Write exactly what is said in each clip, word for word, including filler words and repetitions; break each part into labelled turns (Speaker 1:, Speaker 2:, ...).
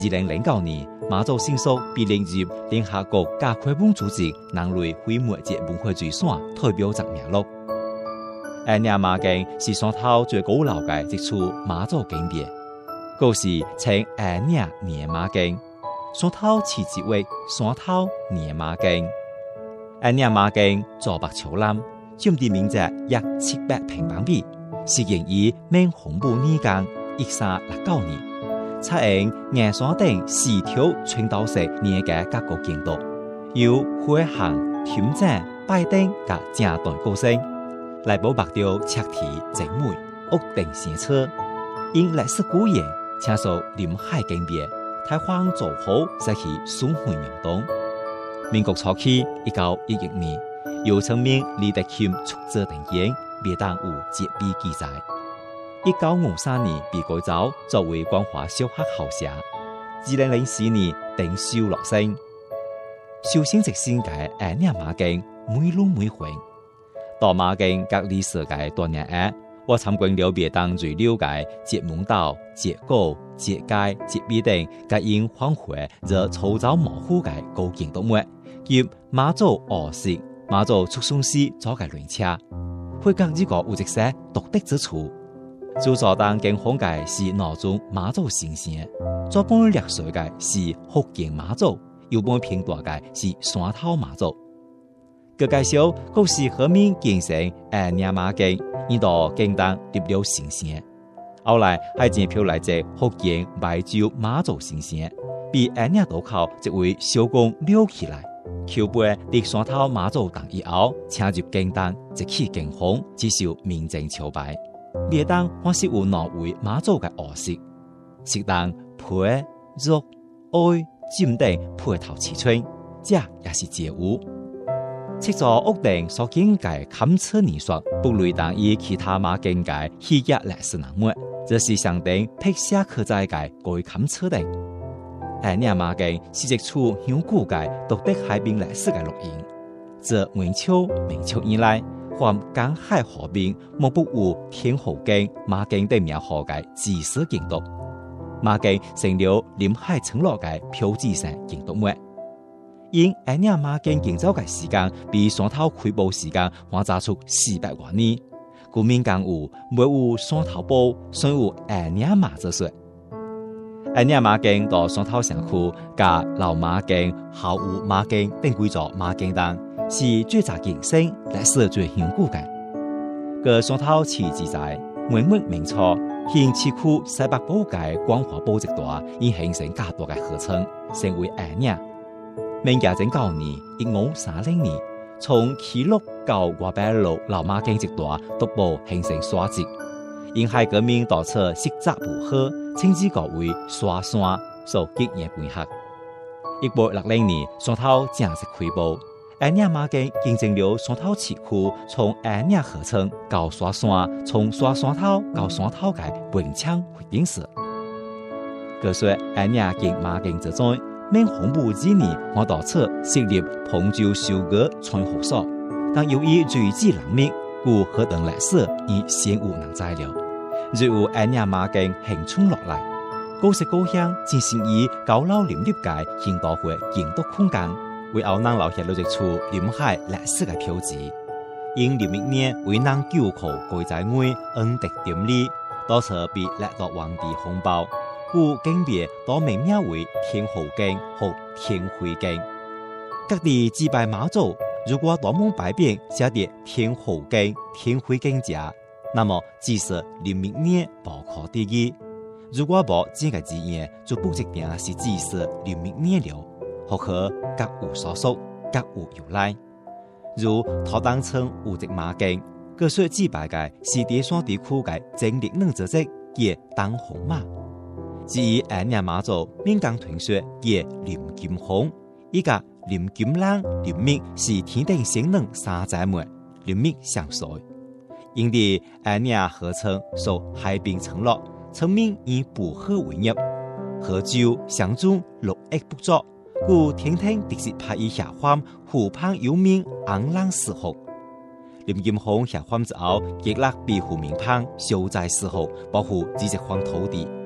Speaker 1: 二零零九年，馬祖新屬被列入聯合國甲開文組織人類非物質文化遺產代表作名錄。二娘馬經是山頭最古老嘅一處馬祖景點，故事稱二娘娘馬經，山頭起自為山頭娘馬經。二娘馬經坐北朝南，佔地面積約七百平方米，始建於明洪武年間一三六九年。採用岩山頂四條穿透式連嘅結構建築，由回航、天井、拜頂及正段構成，內部木雕砌體精美，屋頂顯澈。因歷史古岩，請受臨海景別，太荒造好使其蘇混湧動。民國初期，一九一一年，由村民李德欽出資訂建，別當有揭秘記載。一九五三年被改造作為光華小學校舍，二零零四年定修落成。修新直線嘅二娘馬經每路每回，到馬經各歷史嘅多年下，我參觀了別當最了解節門道、節果、節街、節秘等各因荒廢而粗糙模糊嘅高建築物，及馬祖奧式、馬祖出松市做嘅亂車，會各呢個有一些獨特之處。就座當經風嘅是那種馬祖新線，左半略水嘅是福建馬祖，右半偏大嘅是山頭馬祖。佢介紹故事後面建成二娘馬經，呢度經當入了新線。後來係建票來自福建梅州馬祖新線，比二娘渡口即為小工溜起來，橋背離山頭馬祖當以後，請入經當即起經風，接受民政朝拜。別當或是有挪為馬祖嘅奧式，適當皮、肉、愛、尖等配頭齊全，這也是街舞。七座屋頂所建嘅坎車泥塑，不類當以其他馬經嘅稀有歷史人物，這是上頂特寫刻在嘅該坎車頂。二娘馬經是一處響古嘅獨特海濱歷史嘅錄音，自元朝、明朝以來。環江海河邊，莫不有天后經、馬經等名號嘅祭祀建築。馬經成了臨海村落嘅標誌性建築物。因二娘馬經建造嘅時間比山頭開埠時間還早出四百多年，故民間有沒有山頭堡，算有二娘馬之說。二娘馬經到山頭城區，加老馬經、後吳馬經等幾座馬經當。是最早建成歷史最顯古嘅。個山頭起自在，每末明初，現市區西北部嘅光華堡一帶已形成較大嘅合稱，成為二娘。明嘉靖九年一五三零年，從基隆到外白路老馬經一帶獨步形成沙跡。因海革命導致實質不好，稱之改為沙山，受激熱配合。一八六零年，山頭正式開埠。二娘馬經見證了山頭市區從二娘河村到沙山，從沙山頭到山頭嘅文昌回景史。據說二娘經馬經之中，明洪武二年我到此設立彭州修閣存活所，但由於追跡難覓，故何等歷史已鮮有人知了。若有二娘馬經興存落來，高色高鄉進行以高樓林立嘅現代化建築空間。為後人留下了一處臨海歷史嘅標誌，因林明年為人救苦歸在外，恩德典禮，多次被歷代皇帝封報，故經別都命名為天后經或天惠經。各地祭拜媽祖，如果大門牌匾寫啲天后經、天惠經者，那麼即是林明年不可思議；如果無這個字眼，就不一定是即是林明年了。或可各有所屬，各有由來。如頭當村有隻馬經，據說祭拜嘅是第三地區嘅正力能之職嘅當紅馬。至於二娘馬祖民間傳說嘅林金紅，依家林金蘭、林密是天頂星能三姐妹，林密相隨。因地二娘河村屬海濱村落，村民以捕河為業，河州、湘中陸役不作。故天天特是拍以下荒，湖畔有名昂浪四號。林金紅下荒之後，極力庇護民旁，修寨四號，保護自己荒土地。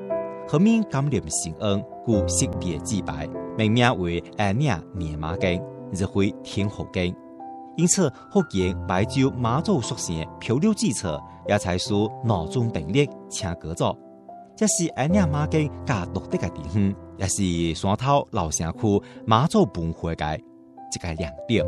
Speaker 1: 後面感念神恩，故識別祭拜，命名為安寧念馬經，日會天後經。因此，福建擺就媽祖屬性漂流基礎，也才屬腦中並列請歌作。這是安寧馬經較獨特嘅地方，也是山頭老城區媽祖本會嘅一個亮點。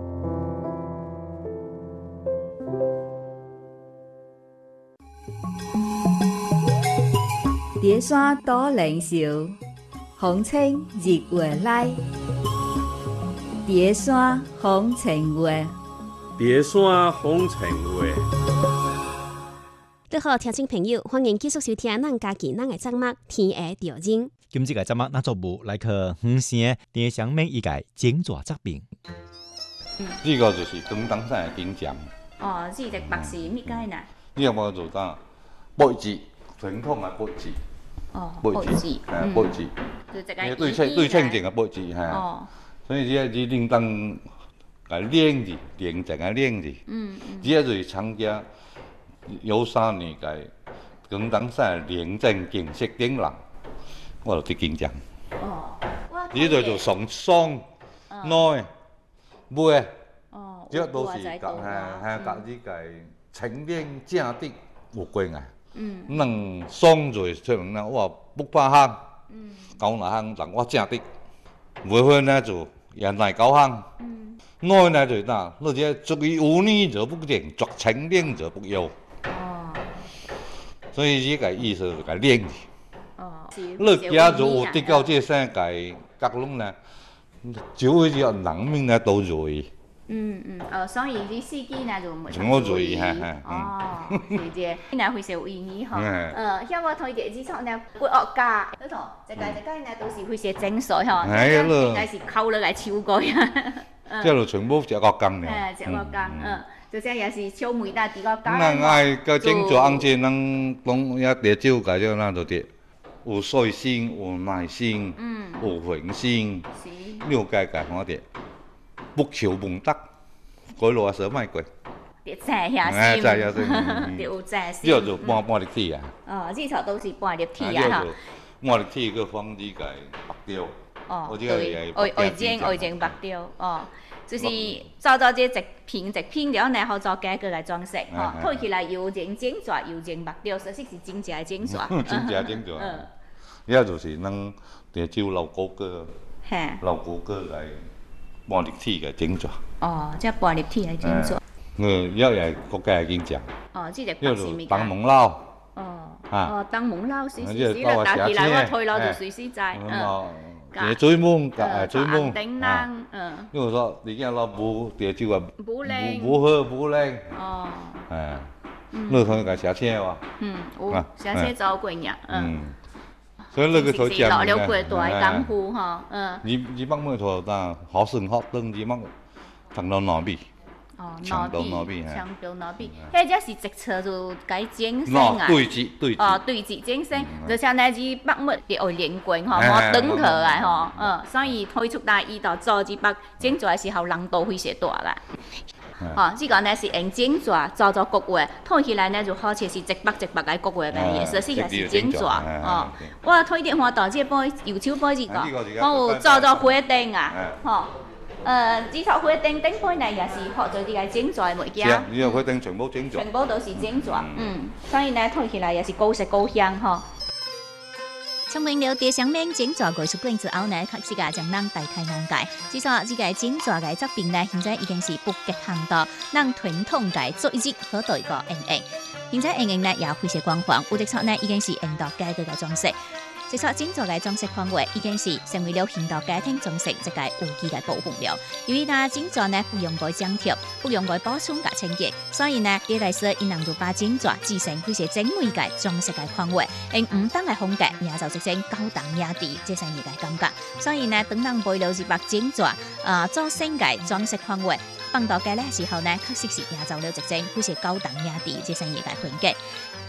Speaker 2: 疊山多靈秀，風清日月來。疊山風情話，
Speaker 3: 疊山風情話。
Speaker 4: 你好，聽眾朋友，歡迎繼續收聽咱家己咱嘅節目《天下調人》。
Speaker 1: 今次嘅節目，咱做部來去五線電上面一個精爪作品。
Speaker 5: 呢個就是廣東省嘅金獎。
Speaker 2: 哦，呢隻白是乜解呢？
Speaker 5: 呢個我做得貝字，傳統嘅貝字。
Speaker 2: 哦，
Speaker 5: 貝字，係貝字。
Speaker 2: 就一個
Speaker 5: 對稱對稱型嘅貝字係。哦。所以呢個呢當個練字，練成嘅練字。嗯嗯。呢個就是參加有三年嘅廣東省廉政競色頂人，我就得金獎。
Speaker 2: 哦。
Speaker 5: 呢度就上雙、內、尾。
Speaker 2: 哦。
Speaker 5: 呢個都是夾係係夾呢個清廉正直有關嘅。嗯。能雙在出面啦，我話不怕慳。嗯。九那慳，但我正直。尾份呢就原來九慳。嗯。內呢就嗱，而且屬於五年就不定，作清廉就不要。哦。所以呢個意思就係練。哦。你家就有得到這三個角龍呢，就會有人民呢都注意。
Speaker 2: 嗯嗯，呃，所以啲司機呢就冇
Speaker 5: 我注意嚇嚇。
Speaker 2: 哦，是嘅，呢會寫會議嗬。呃，因為佢哋之前呢不惡價，嗰度一間一間呢都是會寫整數嗬，應該是扣落嚟超過呀。
Speaker 5: 即係全部一個工嘅。
Speaker 2: 誒，一個工，嗯，就即係是小妹啦，啲個工。
Speaker 5: 那愛個整數按照能講一啲招計咗啦，就啲有細心、有耐心、有恆心，了解解我哋。不求門得，改路啊，少買貴。
Speaker 2: 啲正下先，啲有正先。
Speaker 5: 呢個就半半立體啊。
Speaker 2: 哦，呢頭都是半立體啊，嚇。
Speaker 5: 半立體個放呢個白雕。
Speaker 2: 哦，對，外外景外景白雕，哦，就是做做這一片一片，然後呢好做幾個來裝飾，嚇，睇起來又整整爪又整白雕，實際是真正整爪。
Speaker 5: 真正整爪。嗯。呢個就是能地招老高個，老高個嚟。半立體嘅整爪。
Speaker 2: 哦，即係半立體嘅整爪。
Speaker 5: 嗯，一係國家嘅金獎。
Speaker 2: 哦，呢隻白是咩？
Speaker 5: 當蒙撈。
Speaker 2: 哦。哦，當蒙撈，時時時啦，打起來我退撈就隨時在。嗯。
Speaker 5: 誒，追夢，誒，追夢。
Speaker 2: 頂冷，嗯。
Speaker 5: 因為說你見攞補地招啊。
Speaker 2: 補靚。
Speaker 5: 補好補靚。
Speaker 2: 哦。
Speaker 5: 係。你同佢寫車喎。
Speaker 2: 嗯，有寫車做過嘢，嗯。
Speaker 5: 所以那個頭講
Speaker 2: 落了幾大功夫嗬，嗯。
Speaker 5: 二二百蚊頭但學生學登二百，長到哪邊？
Speaker 2: 哦，
Speaker 5: 長到哪邊？
Speaker 2: 長到哪邊？迄只是直車就改整聲啊。
Speaker 5: 對接對接。
Speaker 2: 哦，對接整聲，就像那二百蚊嘅愛連貫嗬，冇登去啊嗬，嗯，所以推出大意到做二百整出來時候難度非常大啦。哦，呢個呢是用整爪做做角畫，睇起來呢就好似是一百一百個角畫嘅嘢，實際係是整爪。哦，我睇啲看到這杯油炒杯子個，我有做做花燈啊，嗬，誒，呢套花燈頂杯呢也是學咗啲嘅整爪嘅物件。
Speaker 5: 係啊，呢個花燈全部整爪。
Speaker 2: 全部都是整爪，嗯，所以呢睇起來也是高色高香嗬。從明了地上面整爪藝術館之後呢，確實個將人大開眼界。至少呢個整爪嘅作品呢，現在已經是不極限到，讓傳統嘅做一日好多一個應用。現在應用呢也非常廣泛，有的錯呢已經是用到幾個嘅裝飾。即係整爪嘅裝飾範圍已經是成為了現代家庭裝飾一個有機嘅部分了。由於呢整爪呢不用改張貼，不用改補充嘅清潔，所以呢啲大師因能夠把整爪製成非常精美嘅裝飾嘅範圍，用唔同嘅風格，也就直情高檔雅致，這是一個感覺。所以呢，等人背了一百整爪啊做成嘅裝飾範圍，放到嘅呢時候呢，確實是也就了直情非常高檔雅致，這是一個風格。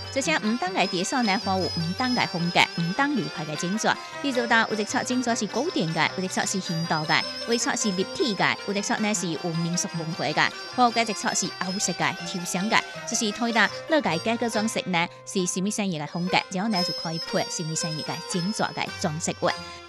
Speaker 2: 這些唔當嘅碟數呢，會有唔當嘅風格、唔當流派嘅整作。比如當有一撮整作是古典嘅，有一撮是現代嘅，有一撮是立體嘅，有一撮呢是有民俗文化嘅，還有嘅一撮是歐式嘅、抽象嘅。就是睇下呢個嘅個裝飾呢是什麼生意嘅風格，然後呢就可以配什麼生意嘅整作嘅裝飾畫。